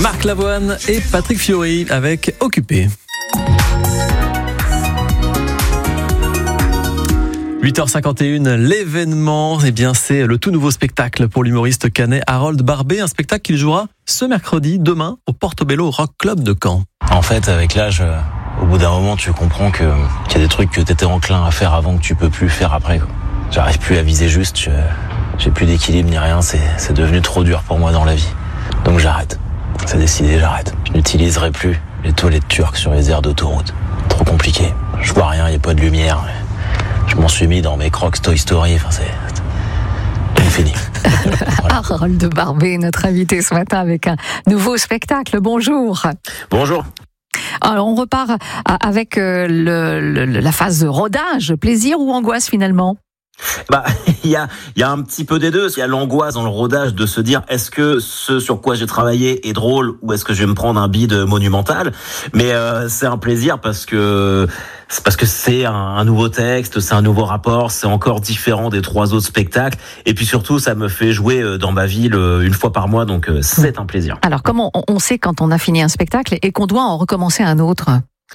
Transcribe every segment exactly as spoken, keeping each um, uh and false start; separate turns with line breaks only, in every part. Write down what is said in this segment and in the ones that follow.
Marc Lavoine et Patrick Fiori avec Occupé. huit heures cinquante et une, l'événement, eh bien, c'est le tout nouveau spectacle pour l'humoriste canet Harold Barbet, un spectacle qu'il jouera ce mercredi, demain, au Portobello Rock Club de Caen.
En fait, avec l'âge, au bout d'un moment, tu comprends que, qu'il y a des trucs que t'étais enclin à faire avant que tu peux plus faire après, quoi. J'arrive plus à viser juste, je, j'ai plus d'équilibre ni rien, c'est, c'est devenu trop dur pour moi dans la vie. Donc j'arrête. C'est décidé, j'arrête. Je n'utiliserai plus les toilettes turques sur les aires d'autoroute. Trop compliqué. Je vois rien, il n'y a pas de lumière. Je m'en suis mis dans mes Crocs Toy Story. Enfin, c'est, c'est fini.
Voilà. Harold Barbet, notre invité ce matin avec un nouveau spectacle. Bonjour.
Bonjour.
Alors, on repart avec le, le, la phase de rodage. Plaisir ou angoisse finalement ?
Bah, il y a, il y a un petit peu des deux. Il y a l'angoisse dans le rodage de se dire, est-ce que ce sur quoi j'ai travaillé est drôle ou est-ce que je vais me prendre un bide monumental? Mais euh, c'est un plaisir parce que c'est parce que c'est un, un nouveau texte, c'est un nouveau rapport, c'est encore différent des trois autres spectacles. Et puis surtout, ça me fait jouer dans ma ville une fois par mois, donc c'est un plaisir.
Alors, comment on sait quand on a fini un spectacle et qu'on doit en recommencer un autre ?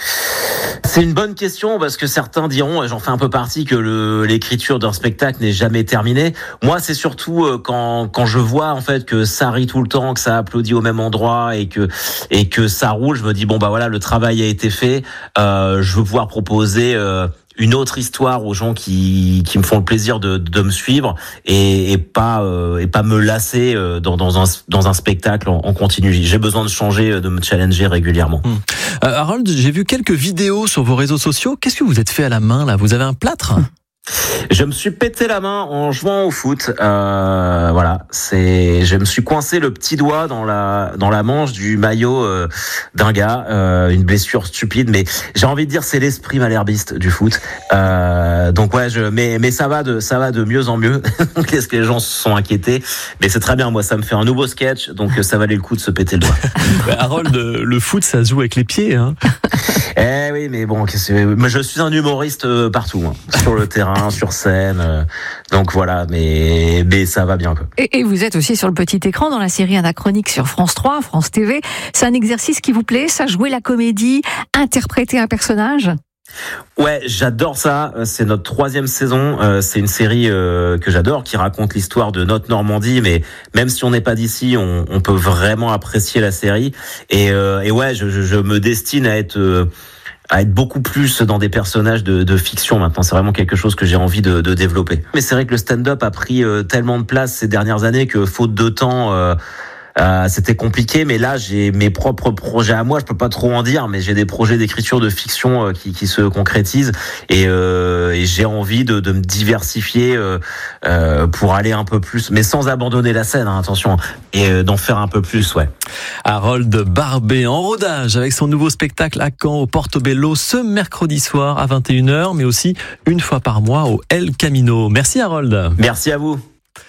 C'est une bonne question parce que certains diront, et j'en fais un peu partie, que le, l'écriture d'un spectacle n'est jamais terminée. Moi, c'est surtout quand quand je vois en fait que ça rit tout le temps, que ça applaudit au même endroit et que et que ça roule, je me dis bon bah voilà, le travail a été fait. Euh, je veux pouvoir proposer euh, une autre histoire aux gens qui qui me font le plaisir de de me suivre et, et pas euh, et pas me lasser dans dans un dans un spectacle en, en continu. J'ai besoin de changer, de me challenger régulièrement.
Hum. Euh, Harold, j'ai vu quelques vidéos sur vos réseaux sociaux. Qu'est-ce que vous êtes fait à la main là ? Vous avez un plâtre ?
Je me suis pété la main en jouant au foot. Euh, voilà, c'est. Je me suis coincé le petit doigt dans la dans la manche du maillot euh, d'un gars. Euh, une blessure stupide, mais j'ai envie de dire c'est l'esprit malherbiste du foot. Euh, donc ouais, je. Mais mais ça va de ça va de mieux en mieux. Qu'est-ce que les gens se sont inquiétés ? Mais c'est très bien. Moi, ça me fait un nouveau sketch, donc ça valait le coup de se péter le doigt.
Harold, le foot, ça se joue avec les pieds, hein.
Eh oui, mais bon, mais je suis un humoriste partout, hein, sur le terrain, sur scène, euh, donc voilà, mais mais ça va bien. Quoi.
Et, et vous êtes aussi sur le petit écran dans la série Anachronique sur France trois, France T V. C'est un exercice qui vous plaît, ça, jouer la comédie, interpréter un personnage ?
Ouais, j'adore ça. C'est notre troisième saison. Euh, c'est une série euh, que j'adore, qui raconte l'histoire de notre Normandie. Mais même si on n'est pas d'ici, on, on peut vraiment apprécier la série. Et, euh, et ouais, je, je, je me destine à être euh, à être beaucoup plus dans des personnages de, de fiction maintenant. C'est vraiment quelque chose que j'ai envie de, de développer. Mais c'est vrai que le stand-up a pris euh, tellement de place ces dernières années que faute de temps. Euh, Euh, c'était compliqué, mais là j'ai mes propres projets à moi. Je peux pas trop en dire, mais j'ai des projets d'écriture de fiction euh, qui, qui se concrétisent et, euh, et j'ai envie de, de me diversifier euh, euh, pour aller un peu plus, mais sans abandonner la scène, hein, attention, et euh, d'en faire un peu plus, ouais.
Harold Barbet en rodage avec son nouveau spectacle à Caen au Portobello ce mercredi soir à vingt et une heures, mais aussi une fois par mois au El Camino. Merci Harold.
Merci à vous.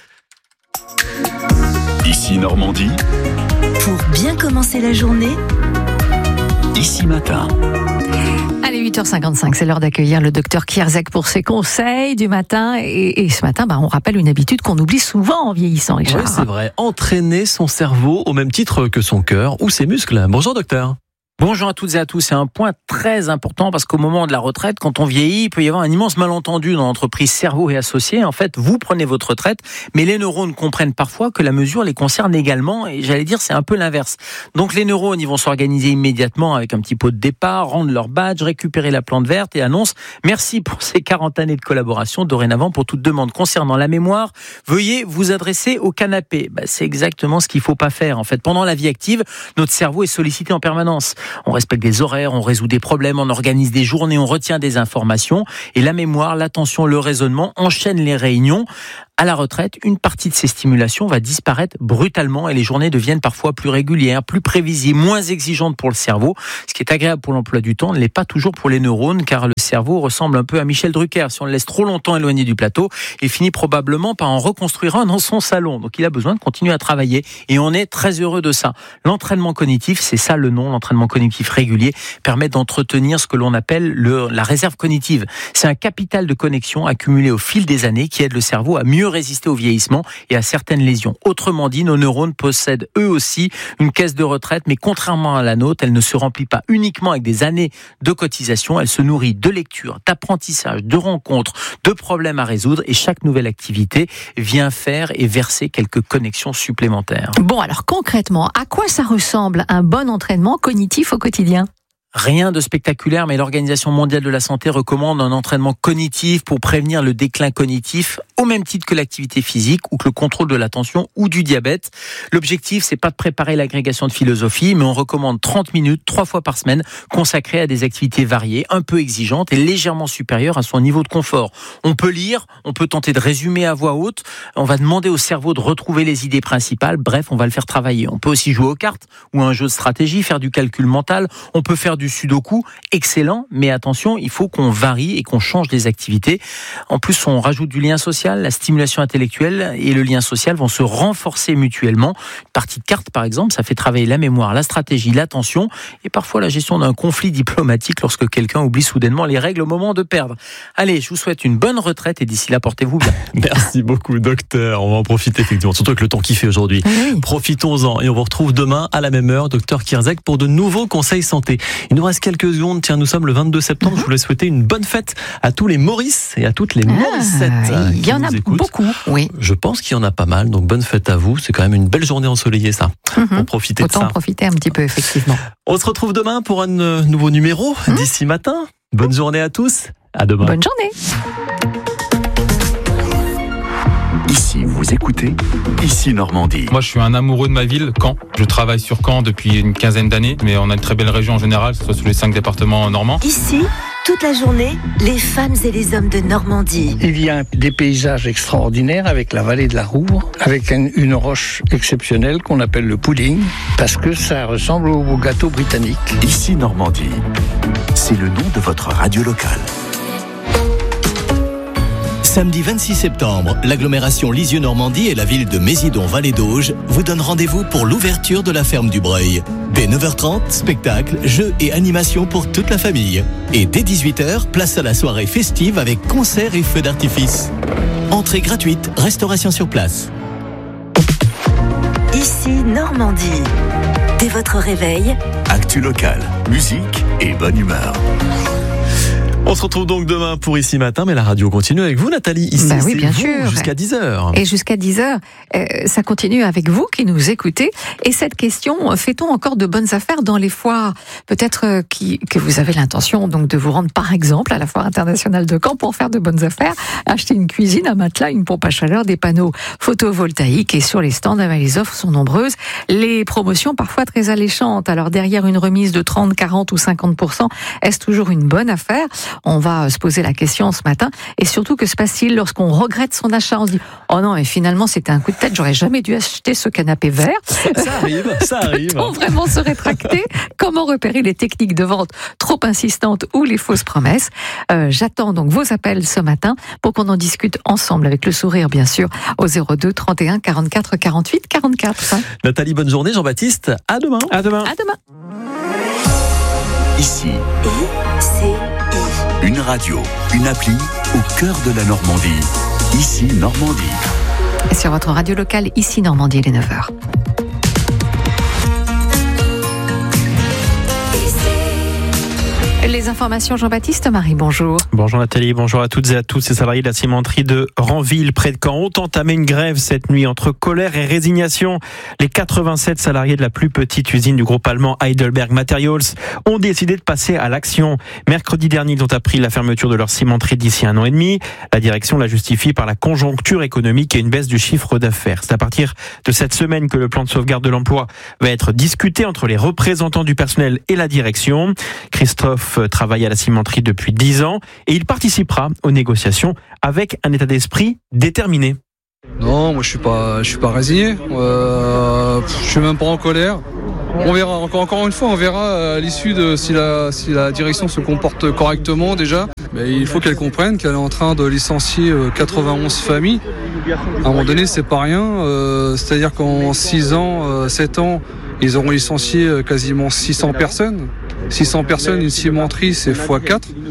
Ici Normandie.
Pour bien commencer la journée,
Ici Matin.
Allez, huit heures cinquante-cinq, c'est l'heure d'accueillir le docteur Kierzek pour ses conseils du matin. Et, et ce matin, bah, on rappelle une habitude qu'on oublie souvent en vieillissant, Richard.
Oui, c'est vrai. Entraîner son cerveau au même titre que son cœur ou ses muscles. Bonjour docteur.
Bonjour à toutes et à tous, c'est un point très important parce qu'au moment de la retraite, quand on vieillit, il peut y avoir un immense malentendu dans l'entreprise cerveau et associés. En fait, vous prenez votre retraite, mais les neurones comprennent parfois que la mesure les concerne également et j'allais dire c'est un peu l'inverse. Donc les neurones, ils vont s'organiser immédiatement avec un petit pot de départ, rendre leur badge, récupérer la plante verte et annoncent merci pour ces quarante années de collaboration. Dorénavant, pour toute demande concernant la mémoire, veuillez vous adresser au canapé. Bah, c'est exactement ce qu'il faut pas faire. En fait, pendant la vie active, notre cerveau est sollicité en permanence. On respecte des horaires, on résout des problèmes, on organise des journées, on retient des informations. Et la mémoire, l'attention, le raisonnement enchaînent les réunions. À la retraite, une partie de ces stimulations va disparaître brutalement et les journées deviennent parfois plus régulières, plus prévisibles, moins exigeantes pour le cerveau. Ce qui est agréable pour l'emploi du temps ne l'est pas toujours pour les neurones car le cerveau ressemble un peu à Michel Drucker. Si on le laisse trop longtemps éloigné du plateau, il finit probablement par en reconstruire un dans son salon. Donc il a besoin de continuer à travailler et on est très heureux de ça. L'entraînement cognitif, c'est ça le nom, l'entraînement cognitif régulier permet d'entretenir ce que l'on appelle le, la réserve cognitive. C'est un capital de connexion accumulé au fil des années qui aide le cerveau à mieux mieux résister au vieillissement et à certaines lésions. Autrement dit, nos neurones possèdent eux aussi une caisse de retraite, mais contrairement à la nôtre, elle ne se remplit pas uniquement avec des années de cotisation, elle se nourrit de lecture, d'apprentissage, de rencontres, de problèmes à résoudre, et chaque nouvelle activité vient faire et verser quelques connexions supplémentaires.
Bon, alors concrètement, à quoi ça ressemble un bon entraînement cognitif au quotidien ?
Rien de spectaculaire, mais l'Organisation mondiale de la santé recommande un entraînement cognitif pour prévenir le déclin cognitif, au même titre que l'activité physique ou que le contrôle de l'attention ou du diabète. L'objectif, c'est pas de préparer l'agrégation de philosophie, mais on recommande trente minutes, trois fois par semaine, consacrées à des activités variées, un peu exigeantes et légèrement supérieures à son niveau de confort. On peut lire, on peut tenter de résumer à voix haute, on va demander au cerveau de retrouver les idées principales, bref, on va le faire travailler. On peut aussi jouer aux cartes ou à un jeu de stratégie, faire du calcul mental, on peut faire du du sudoku, excellent, mais attention, il faut qu'on varie et qu'on change les activités. En plus, on rajoute du lien social, la stimulation intellectuelle et le lien social vont se renforcer mutuellement. Une partie de cartes, par exemple, ça fait travailler la mémoire, la stratégie, l'attention et parfois la gestion d'un conflit diplomatique lorsque quelqu'un oublie soudainement les règles au moment de perdre. Allez, je vous souhaite une bonne retraite et d'ici là, portez-vous bien.
Merci beaucoup, docteur. On va en profiter effectivement, surtout avec le temps qu'il fait aujourd'hui. Oui. Profitons-en et on vous retrouve demain à la même heure, docteur Kierzek, pour de nouveaux conseils santé. Il nous reste quelques secondes. Tiens, nous sommes le vingt-deux septembre. Mm-hmm. Je voulais souhaiter une bonne fête à tous les Maurice et à toutes les ah, Mauricettes.
Il y en a écoutent. beaucoup, oui.
Je pense qu'il y en a pas mal. Donc, bonne fête à vous. C'est quand même une belle journée ensoleillée, ça. Mm-hmm. Pour profiter
Autant
de ça.
Autant profiter un petit peu, effectivement.
On se retrouve demain pour un nouveau numéro mm-hmm. d'ici matin. Bonne journée à tous. À demain.
Bonne journée.
Ici, vous écoutez Ici Normandie.
Moi, je suis un amoureux de ma ville, Caen. Je travaille sur Caen depuis une quinzaine d'années, mais on a une très belle région en général, que ce soit sur les cinq départements normands.
Ici, toute la journée, les femmes et les hommes de Normandie.
Il y a des paysages extraordinaires avec la vallée de la Roure, avec une, une roche exceptionnelle qu'on appelle le pudding, parce que ça ressemble au gâteau britannique.
Ici Normandie, c'est le nom de votre radio locale.
Samedi vingt-six septembre, l'agglomération Lisieux-Normandie et la ville de Mésidon-Vallée d'Auge vous donnent rendez-vous pour l'ouverture de la ferme du Breuil. Dès neuf heures trente, spectacles, jeux et animations pour toute la famille. Et dès dix-huit heures, place à la soirée festive avec concerts et feux d'artifice. Entrée gratuite, restauration sur place.
Ici Normandie. Dès votre réveil,
actu local, musique et bonne humeur.
On se retrouve donc demain pour Ici Matin, mais la radio continue avec vous, Nathalie. Ici,
bah oui,
c'est
bien
vous,
sûr.
Jusqu'à dix heures.
Et jusqu'à dix heures, euh, ça continue avec vous qui nous écoutez. Et cette question, fait-on encore de bonnes affaires dans les foires ? Peut-être euh, qui, que vous avez l'intention donc de vous rendre, par exemple, à la foire internationale de Caen pour faire de bonnes affaires, acheter une cuisine, un matelas, une pompe à chaleur, des panneaux photovoltaïques. Et sur les stands, les offres sont nombreuses. Les promotions parfois très alléchantes. Alors derrière une remise de trente, quarante ou cinquante pour cent, est-ce toujours une bonne affaire ? On va se poser la question ce matin. Et surtout, que se passe-t-il lorsqu'on regrette son achat ? On se dit, oh non, et finalement, c'était un coup de tête, j'aurais jamais dû acheter ce canapé vert.
Ça arrive, ça arrive.
Peut-on vraiment se rétracter ? Comment repérer les techniques de vente trop insistantes ou les fausses promesses ? euh, J'attends donc vos appels ce matin pour qu'on en discute ensemble, avec le sourire, bien sûr, au zéro deux, trente et un, quarante-quatre, quarante-huit, quarante-quatre.
Nathalie, bonne journée. Jean-Baptiste, à demain.
À demain.
À demain.
Ici,
I C I.
Une radio, une appli au cœur de la Normandie. Ici Normandie.
Et sur votre radio locale, Ici Normandie, il est neuf heures. Les informations, Jean-Baptiste Marie, bonjour.
Bonjour Nathalie, bonjour à toutes et à tous. Ces salariés de la cimenterie de Ranville, près de Caen, ont entamé une grève cette nuit entre colère et résignation. Les quatre-vingt-sept salariés de la plus petite usine du groupe allemand Heidelberg Materials ont décidé de passer à l'action. Mercredi dernier, ils ont appris la fermeture de leur cimenterie d'ici un an et demi. La direction la justifie par la conjoncture économique et une baisse du chiffre d'affaires. C'est à partir de cette semaine que le plan de sauvegarde de l'emploi va être discuté entre les représentants du personnel et la direction. Christophe travaille à la cimenterie depuis dix ans et il participera aux négociations avec un état d'esprit déterminé.
Non, moi je suis pas, je suis pas résigné. Euh, je suis même pas en colère. On verra. Encore, encore une fois, on verra à l'issue de si la, si la direction se comporte correctement déjà. Mais il faut qu'elle comprenne qu'elle est en train de licencier quatre-vingt-onze familles. À un moment donné, c'est pas rien. Euh, c'est-à-dire qu'en six ans, sept ans, ils auront licencié quasiment six cents personnes. six cents personnes, une cimenterie, c'est fois quatre.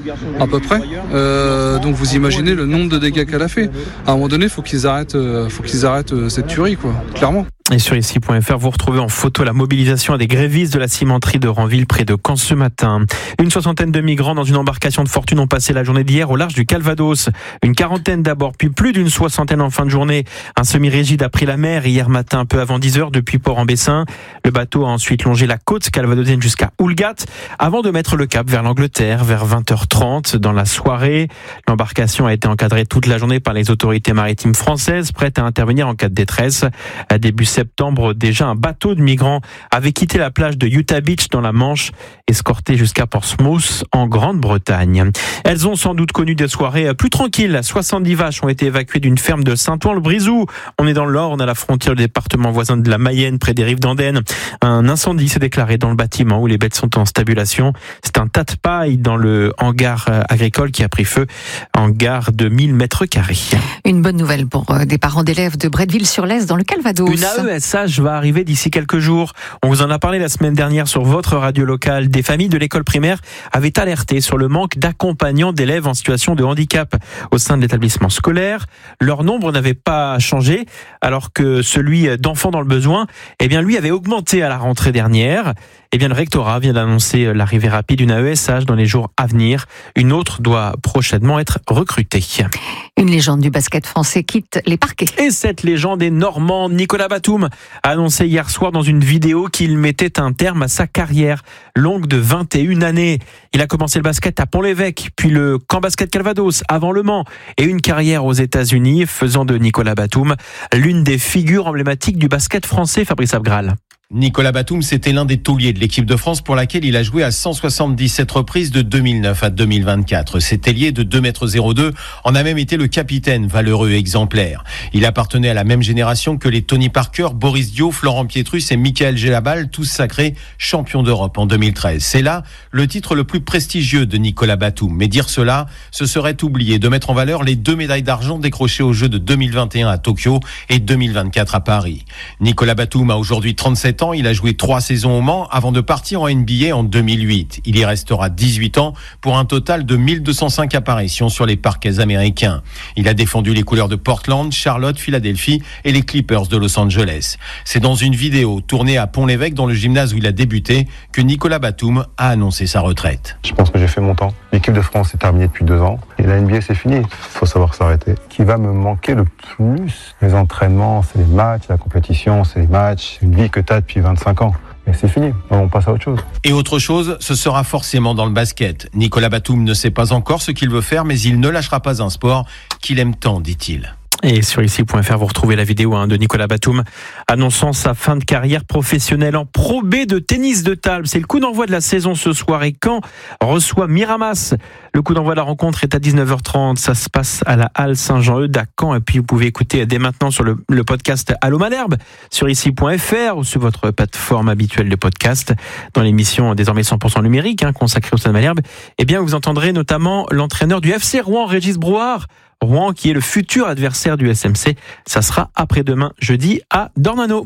à peu près. Euh, donc vous imaginez le nombre de dégâts qu'elle a fait. À un moment donné, faut qu'ils arrêtent, euh, faut qu'ils arrêtent euh, cette tuerie, quoi, clairement.
Et sur ici point F R, vous retrouvez en photo la mobilisation des grévistes de la cimenterie de Ranville près de Caen ce matin. Une soixantaine de migrants dans une embarcation de fortune ont passé la journée d'hier au large du Calvados. Une quarantaine d'abord, puis plus d'une soixantaine en fin de journée. Un semi-rigide a pris la mer hier matin, peu avant dix heures, depuis Port-en-Bessin. Le bateau a ensuite longé la côte calvadosienne jusqu'à Houlgat, avant de mettre le cap vers l'Angleterre, vers vingt heures trente dans la soirée. L'embarcation a été encadrée toute la journée par les autorités maritimes françaises, prêtes à intervenir en cas de détresse. À début septembre, déjà un bateau de migrants avait quitté la plage de Utah Beach dans la Manche, escorté jusqu'à Portsmouth en Grande-Bretagne. Elles ont sans doute connu des soirées plus tranquilles. soixante-dix vaches ont été évacuées d'une ferme de Saint-Ouen-le-Brizou. On est dans le Nord, on a la frontière du département voisin de la Mayenne, près des rives d'Andenne. Un incendie s'est déclaré dans le bâtiment où les bêtes sont en stabulation. C'est un tas de paille dans le hangar agricole qui a pris feu, hangar de mille mètres carrés.
Une bonne nouvelle pour des parents d'élèves de Bretteville-sur-Lez dans le Calvados.
Une A E S H va arriver d'ici quelques jours. On vous en a parlé la semaine dernière sur votre radio locale. Des familles de l'école primaire avaient alerté sur le manque d'accompagnants d'élèves en situation de handicap au sein de l'établissement scolaire. Leur nombre n'avait pas changé, alors que celui d'enfants dans le besoin, eh bien, lui avait augmenté à la rentrée dernière. Eh bien, le rectorat vient d'annoncer l'arrivée rapide d'une A E S H dans les jours à venir. Une autre doit prochainement être recrutée.
Une légende du basket français quitte les parquets.
Et cette légende est normande. Nicolas Batum a annoncé hier soir dans une vidéo qu'il mettait un terme à sa carrière longue de vingt et une années. Il a commencé le basket à Pont-l'Évêque, puis le camp basket Calvados avant Le Mans et une carrière aux États-Unis, faisant de Nicolas Batum l'une des figures emblématiques du basket français. Fabrice Abgral.
Nicolas Batum, c'était l'un des tauliers de l'équipe de France pour laquelle il a joué à cent soixante-dix-sept reprises de deux mille neuf à deux mille vingt-quatre. Cet ailier de deux mètres zéro deux en a même été le capitaine, valeureux exemplaire. Il appartenait à la même génération que les Tony Parker, Boris Dio, Florent Pietrus et Michael Gelabal, tous sacrés champions d'Europe en deux mille treize. C'est là le titre le plus prestigieux de Nicolas Batum. Mais dire cela, ce serait oublier de mettre en valeur les deux médailles d'argent décrochées aux Jeux de deux mille vingt et un à Tokyo et deux mille vingt-quatre à Paris. Nicolas Batum a aujourd'hui trente-sept ans. Il a joué trois saisons au Mans avant de partir en N B A en deux mille huit. Il y restera dix-huit ans pour un total de mille deux cent cinq apparitions sur les parquets américains. Il a défendu les couleurs de Portland, Charlotte, Philadelphie et les Clippers de Los Angeles. C'est dans une vidéo tournée à Pont-l'Évêque, dans le gymnase où il a débuté, que Nicolas Batum a annoncé sa retraite.
Je pense que j'ai fait mon temps. L'équipe de France est terminée depuis deux ans et la N B A c'est fini. Il faut savoir s'arrêter. Ce qui va me manquer le plus, les entraînements, c'est les matchs, la compétition, c'est les matchs, une vie que tu as depuis vingt-cinq ans. Mais c'est fini, on passe à autre chose.
Et autre chose, ce sera forcément dans le basket. Nicolas Batum ne sait pas encore ce qu'il veut faire, mais il ne lâchera pas un sport qu'il aime tant, dit-il.
Et sur ici point F R, vous retrouvez la vidéo hein, de Nicolas Batum annonçant sa fin de carrière professionnelle en Pro B de tennis de table. C'est le coup d'envoi de la saison ce soir et Caen reçoit Miramas. Le coup d'envoi de la rencontre est à dix-neuf heures trente. Ça se passe à la Halle Saint-Jean-Eudes à Caen. Et puis vous pouvez écouter dès maintenant sur le, le podcast Allô Malherbe sur ici point F R ou sur votre plateforme habituelle de podcast dans l'émission désormais cent pour cent numérique hein, consacrée au Stade Malherbe. Eh bien, vous entendrez notamment l'entraîneur du F C Rouen, Régis Brouard. Rouen qui est le futur adversaire du S M C. Ça sera après-demain, jeudi, à Dornano.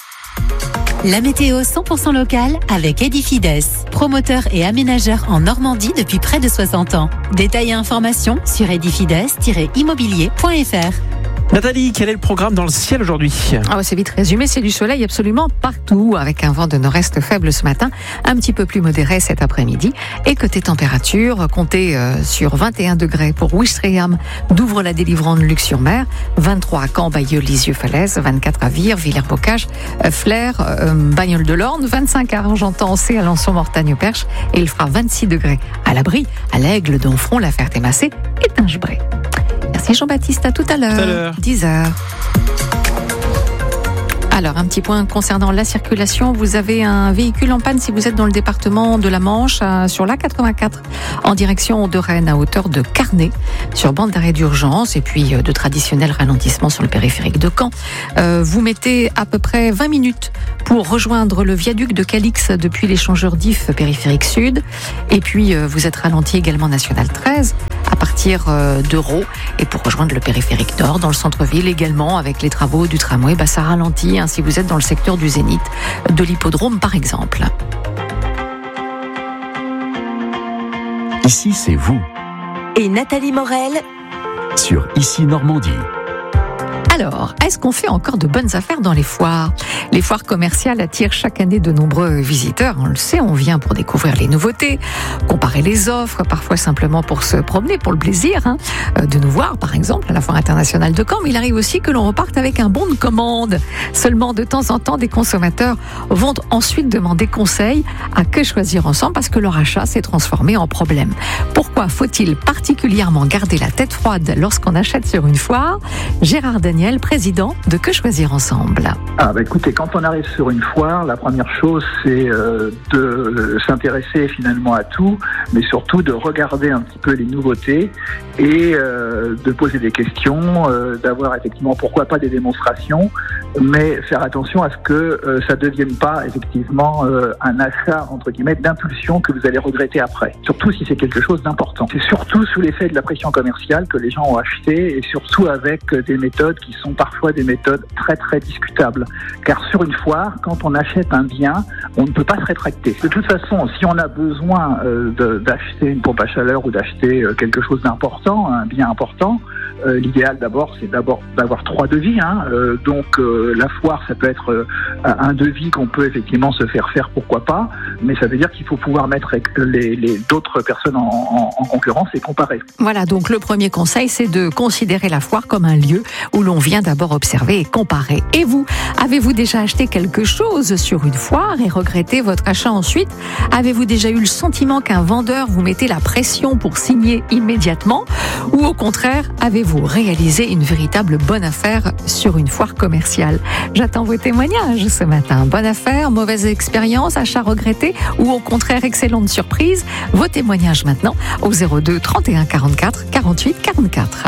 La météo cent pour cent locale avec Edifides, promoteur et aménageur en Normandie depuis près de soixante ans. Détails et informations sur edifides tiret immobilier point F R.
Nathalie, quel est le programme dans le ciel aujourd'hui ?
Ah bah c'est vite résumé, c'est du soleil absolument partout, avec un vent de nord-est faible ce matin, un petit peu plus modéré cet après-midi. Et côté température, comptez euh, sur vingt et un degrés pour Ouistreham, Douvres-la-Délivrande, Luc-sur-Mer, vingt-trois à Caen, Bailleul, Lisieux-Falaise, vingt-quatre à Vire, Villers-Bocage, euh, Flers, euh, Bagnoles-de-l'Orne, vingt-cinq à Argentan-en-Sée, Alençon-Mortagne-Perche, et il fera vingt-six degrés à l'Abri, à l'Aigle, Donfront, La Ferté-Massé et Tingebray. Merci Jean-Baptiste, à tout à l'heure.
Tout à l'heure.
dix heures. Alors, un petit point concernant la circulation. Vous avez un véhicule en panne si vous êtes dans le département de la Manche, sur l'A quatre-vingt-quatre, en direction de Rennes, à hauteur de Carnet, sur bande d'arrêt d'urgence, et puis de traditionnels ralentissements sur le périphérique de Caen. Euh, vous mettez à peu près vingt minutes pour rejoindre le viaduc de Calix depuis l'échangeur d'I F périphérique sud. Et puis, euh, vous êtes ralenti également national treize, à partir euh, d'Euro, et pour rejoindre le périphérique nord, dans le centre-ville également, avec les travaux du tramway, bah, ça ralentit, hein, si vous êtes dans le secteur du Zénith, de l'hippodrome par exemple.
Ici, c'est vous.
Et Nathalie Morel
Sur Ici Normandie.
Alors, est-ce qu'on fait encore de bonnes affaires dans les foires ? Les foires commerciales attirent chaque année de nombreux visiteurs. On le sait, on vient pour découvrir les nouveautés, comparer les offres, parfois simplement pour se promener, pour le plaisir hein, de nous voir, par exemple, à la Foire internationale de Caen. Mais il arrive aussi que l'on reparte avec un bon de commande. Seulement, de temps en temps, des consommateurs vont ensuite demander conseil à Que Choisir Ensemble parce que leur achat s'est transformé en problème. Pourquoi faut-il particulièrement garder la tête froide lorsqu'on achète sur une foire ? Gérard Daniel, président de Que Choisir Ensemble.
Ah bah écoutez, quand on arrive sur une foire, la première chose c'est euh, de s'intéresser finalement à tout, mais surtout de regarder un petit peu les nouveautés et euh, de poser des questions, euh, d'avoir effectivement pourquoi pas des démonstrations, mais faire attention à ce que euh, ça ne devienne pas effectivement euh, un achat entre guillemets d'impulsion que vous allez regretter après. Surtout si c'est quelque chose d'important. C'est surtout sous l'effet de la pression commerciale que les gens ont acheté et surtout avec des méthodes qui sont parfois des méthodes très très discutables. Car sur une foire, quand on achète un bien, on ne peut pas se rétracter. De toute façon, si on a besoin euh, de, d'acheter une pompe à chaleur ou d'acheter euh, quelque chose d'important, un bien important, euh, l'idéal d'abord c'est d'abord d'avoir trois devis. Hein. Euh, donc euh, la foire, ça peut être euh, un devis qu'on peut effectivement se faire faire, pourquoi pas, mais ça veut dire qu'il faut pouvoir mettre les, les, d'autres personnes en, en, en concurrence et comparer.
Voilà, donc le premier conseil, c'est de considérer la foire comme un lieu où l'on vient d'abord observer et comparer. Et vous, avez-vous déjà acheté quelque chose sur une foire et regretté votre achat ensuite ? Avez-vous déjà eu le sentiment qu'un vendeur vous mettait la pression pour signer immédiatement ? Ou au contraire, avez-vous réalisé une véritable bonne affaire sur une foire commerciale ? J'attends vos témoignages ce matin. Bonne affaire, mauvaise expérience, achat regretté ou au contraire excellente surprise ? Vos témoignages maintenant au zéro deux trente et un quarante-quatre quarante-huit quarante-quatre.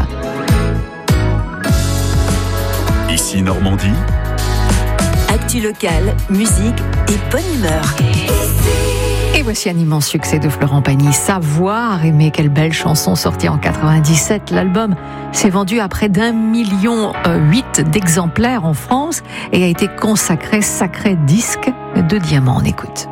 Ici Normandie.
Actu locale, musique et bonne humeur.
Et voici un immense succès de Florent Pagny, Savoir aimer, quelle belle chanson sortie en quatre-vingt-dix-sept. L'album s'est vendu à près d'un million huit d'exemplaires en France et a été consacré sacré disque de diamant. On écoute.